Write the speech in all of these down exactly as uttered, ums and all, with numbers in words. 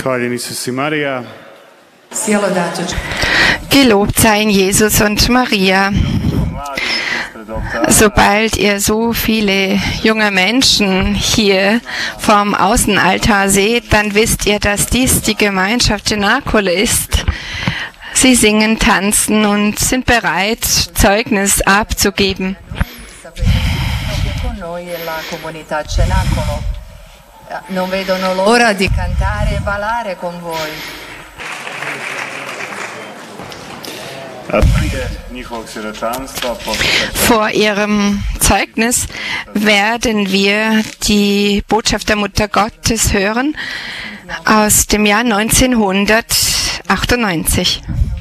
Hvaljen Isus i Marija. Gelobt seien Jesus und Maria. Sobald ihr so viele junge Menschen hier vorm Außenaltar seht, dann wisst ihr, dass dies die Gemeinschaft Cenacolo ist. Sie singen, tanzen und sind bereit, Zeugnis abzugeben. Non vedono l'ora di cantare e ballare con voi. Vor ihrem Zeugnis werden wir die Botschaft der Mutter Gottes hören aus dem Jahr neunzehnhundertachtundneunzig.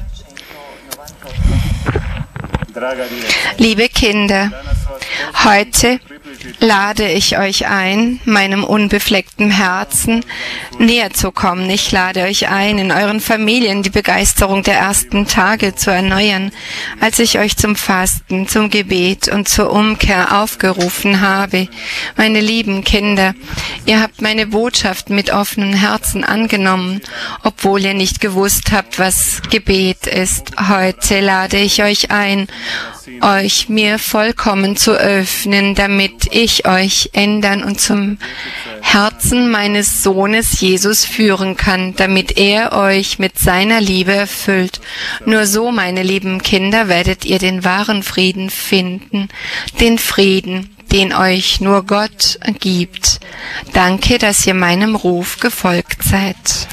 Liebe Kinder, heute lade ich euch ein, meinem unbefleckten Herzen näher zu kommen. Ich lade euch ein, in euren Familien die Begeisterung der ersten Tage zu erneuern, als ich euch zum Fasten, zum Gebet und zur Umkehr aufgerufen habe. Meine lieben Kinder, ihr habt meine Botschaft mit offenen Herzen angenommen, obwohl ihr nicht gewusst habt, was Gebet ist. Heute lade ich euch ein, euch mir vollkommen zu öffnen, damit ich euch ändern und zum Herzen meines Sohnes Jesus führen kann, damit er euch mit seiner Liebe erfüllt. Nur so, meine lieben Kinder, werdet ihr den wahren Frieden finden, den Frieden, den euch nur Gott gibt. Danke, dass ihr meinem Ruf gefolgt seid.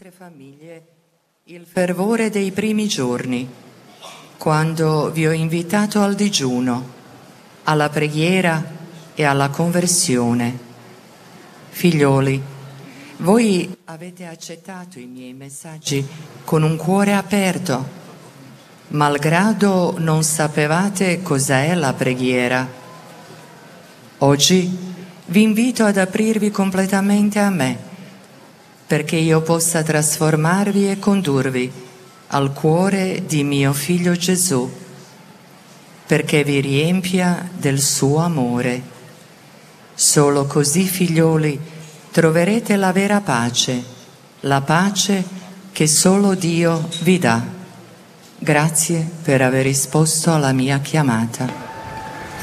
Il fervore dei primi giorni, quando vi ho invitato al digiuno, alla preghiera e alla conversione. Figlioli, voi avete accettato i miei messaggi con un cuore aperto, malgrado non sapevate cosa è la preghiera. Oggi vi invito ad aprirvi completamente a me, perché io possa trasformarvi e condurvi al cuore di mio figlio Gesù, perché vi riempia del suo amore. Solo così, figlioli, troverete la vera pace, la pace che solo Dio vi dà. Grazie per aver risposto alla mia chiamata.